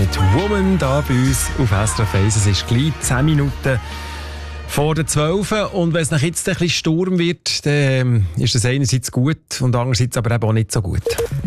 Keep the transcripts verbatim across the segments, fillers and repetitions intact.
mit «Woman» da bei uns auf S R F eins. Es ist gleich zehn Minuten vor der zwölf. Und wenn es nach jetzt ein bisschen Sturm wird, dann ist das einerseits gut und andererseits aber eben auch nicht so gut.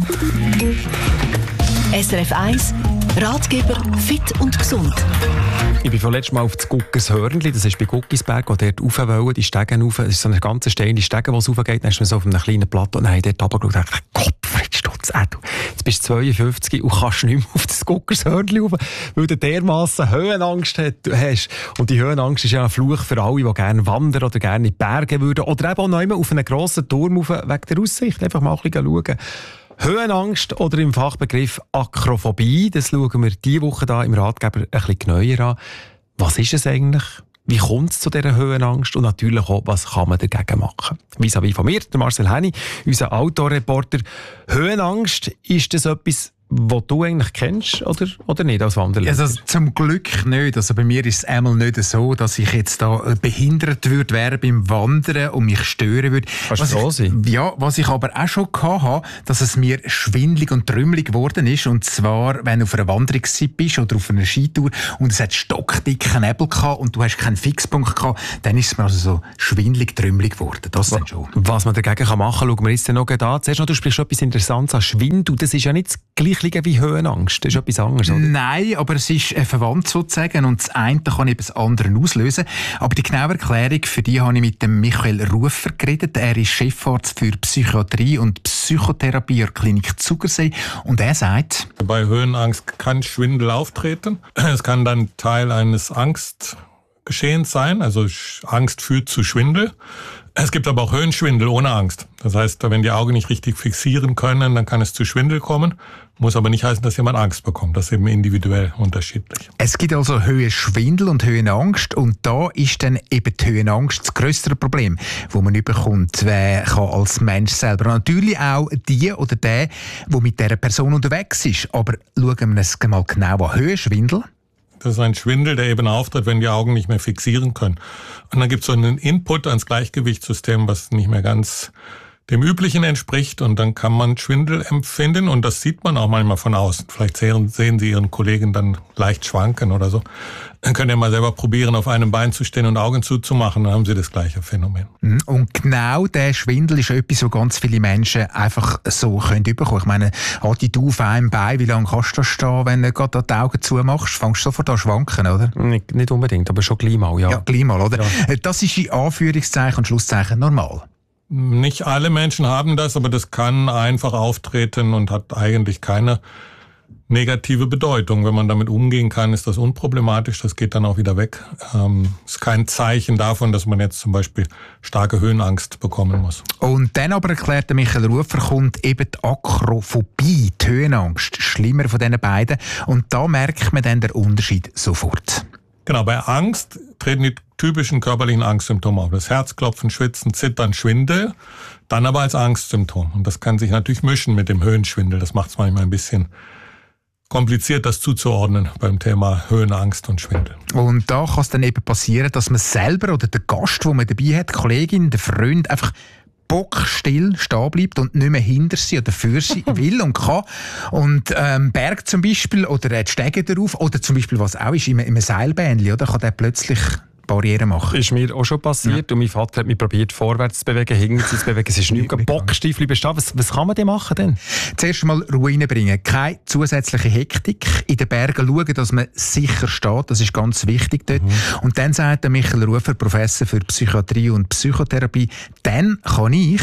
S R F eins Ratgeber fit und gesund. Ich bin vorletzt mal auf das Guckershörnli, das ist bei Guckisberg, wo dort rauf wollen, die Stegen rauf. Es ist so eine ganz steile Stege, wo es raufgeht. Dann ist man so auf einem kleinen Plateau. Nein, dort runtergeschaut und dachte, Gottfried Stutz, äh, du, jetzt bist du zweiundfünfzig und kannst nicht mehr auf das Guckershörnli rauf, weil du dermassen Höhenangst hast. Und die Höhenangst ist ja ein Fluch für alle, die gerne wandern oder gerne in die Berge würden. Oder eben auch noch immer auf einen grossen Turm rauf, wegen der Aussicht. Einfach mal ein bisschen schauen. Höhenangst oder im Fachbegriff Akrophobie, das schauen wir diese Woche da im Ratgeber ein bisschen genauer an. Was ist es eigentlich? Wie kommt es zu dieser Höhenangst? Und natürlich auch, was kann man dagegen machen? Vis-à-vis von mir, der Marcel Henny, unser Outdoor-Reporter. Höhenangst, ist das etwas, was du eigentlich kennst oder, oder nicht als Wanderler? Also zum Glück nicht. Also bei mir ist es einmal nicht so, dass ich jetzt da behindert würde wäre beim Wandern und mich stören würde. Kannst du so sein? Ja, was ich aber auch schon hatte, dass es mir schwindelig und trümmelig geworden ist. Und zwar, wenn du auf einer Wanderung bist oder auf einer Skitour und es hat stockdicken Nebel gehabt und du hast keinen Fixpunkt gehabt, dann ist es mir also so schwindelig, trümmelig geworden. Das dann schon. Was man dagegen kann machen kann, schauen wir jetzt noch an. Zuerst noch, du sprichst etwas Interessantes an Schwindel. Das ist ja nicht das Gleiche wie Höhenangst. Das ist etwas anderes, oder? Nein, aber es ist verwandt sozusagen und das eine kann eben das andere auslösen. Aber die genaue Erklärung, für die habe ich mit dem Michael Rufer geredet. Er ist Chefarzt für Psychiatrie und Psychotherapie der Klinik Zugersee und er sagt: Bei Höhenangst kann Schwindel auftreten. Es kann dann Teil eines Angstgeschehens sein, also Angst führt zu Schwindel. Es gibt aber auch Höhenschwindel ohne Angst. Das heißt, wenn die Augen nicht richtig fixieren können, dann kann es zu Schwindel kommen. Muss aber nicht heißen, dass jemand Angst bekommt. Das ist eben individuell unterschiedlich. Es gibt also Höhenschwindel und Höhenangst. Und da ist dann eben die Höhenangst das grössere Problem, das man nicht bekommt. Wer kann als Mensch selber. Und natürlich auch die oder der, der mit dieser Person unterwegs ist. Aber schauen wir es mal genau an. Höhenschwindel. Das ist ein Schwindel, der eben auftritt, wenn die Augen nicht mehr fixieren können. Und dann gibt es so einen Input ans Gleichgewichtssystem, was nicht mehr ganz dem Üblichen entspricht. Und dann kann man Schwindel empfinden und das sieht man auch manchmal von außen. Vielleicht sehen, sehen Sie Ihren Kollegen dann leicht schwanken oder so. Dann können Sie mal selber probieren, auf einem Bein zu stehen und Augen zuzumachen. Dann haben Sie das gleiche Phänomen. Und genau der Schwindel ist etwas, was ganz viele Menschen einfach so können bekommen. Ich meine, halt du auf einem Bein, wie lange kannst du da stehen, wenn du gerade die Augen zumachst? Fängst du sofort an schwanken, oder? Nicht, nicht unbedingt, aber schon gleich mal, ja. Ja, gleich mal, oder? Ja. Das ist in Anführungszeichen und Schlusszeichen normal. Nicht alle Menschen haben das, aber das kann einfach auftreten und hat eigentlich keine negative Bedeutung. Wenn man damit umgehen kann, ist das unproblematisch. Das geht dann auch wieder weg. Ähm, ist kein Zeichen davon, dass man jetzt zum Beispiel starke Höhenangst bekommen muss. Und dann aber erklärt Michael Rufer, kommt eben die Akrophobie, die Höhenangst, schlimmer von diesen beiden. Und da merkt man dann den Unterschied sofort. Genau, bei Angst treten die typischen körperlichen Angstsymptome auf. Das Herzklopfen, Schwitzen, Zittern, Schwindel, dann aber als Angstsymptom. Und das kann sich natürlich mischen mit dem Höhenschwindel. Das macht es manchmal ein bisschen kompliziert, das zuzuordnen beim Thema Höhenangst und Schwindel. Und da kann es dann eben passieren, dass man selber oder der Gast, den man dabei hat, die Kollegin, der Freund, einfach bockstill stehen bleibt und nicht mehr hinter sie oder für sie will und kann. Und ähm, Berg zum Beispiel oder die Stege darauf oder zum Beispiel, was auch ist, in einem Seilbähnchen, oder, kann der plötzlich Barrieren machen. Das ist mir auch schon passiert. Ja. Und mein Vater hat mich probiert, vorwärts zu bewegen, hinten zu bewegen. Es ist nicht bockstiefel bestehen. Was, was kann man denn machen denn? Zuerst mal Ruhe reinbringen. Keine zusätzliche Hektik. In den Bergen schauen, dass man sicher steht. Das ist ganz wichtig dort. Mhm. Und dann sagt der Michael Rufer, Professor für Psychiatrie und Psychotherapie, dann kann ich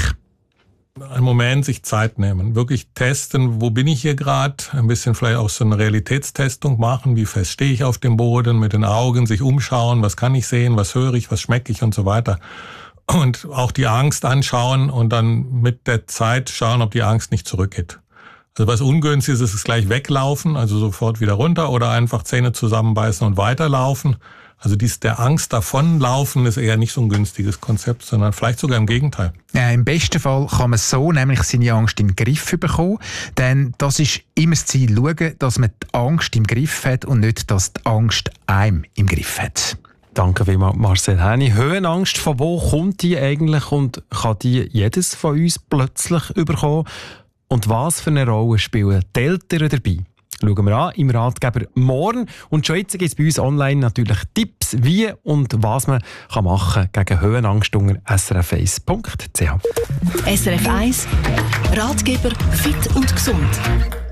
einen Moment sich Zeit nehmen, wirklich testen, wo bin ich hier gerade, ein bisschen vielleicht auch so eine Realitätstestung machen, wie fest stehe ich auf dem Boden, mit den Augen sich umschauen, was kann ich sehen, was höre ich, was schmecke ich und so weiter. Und auch die Angst anschauen und dann mit der Zeit schauen, ob die Angst nicht zurückgeht. Also was ungünstig ist, ist es gleich weglaufen, also sofort wieder runter oder einfach Zähne zusammenbeißen und weiterlaufen. Also dies der Angst davonlaufen ist eher nicht so ein günstiges Konzept, sondern vielleicht sogar im Gegenteil. Ja, im besten Fall kann man so nämlich seine Angst in den Griff bekommen, denn das ist immer das Ziel, schauen, dass man die Angst im Griff hat und nicht, dass die Angst einem im Griff hat. Danke vielmals, Marcel Henny. Höhenangst, von wo kommt die eigentlich und kann die jedes von uns plötzlich überkommen? Und was für eine Rolle spielen die Eltern dabei? schauen wir an im Ratgeber morgen. Und schon jetzt gibt es bei uns online natürlich Tipps, wie und was man kann machen kann gegen Höhenangst unter s r f eins punkt c h. S R F eins Ratgeber Fit und Gesund.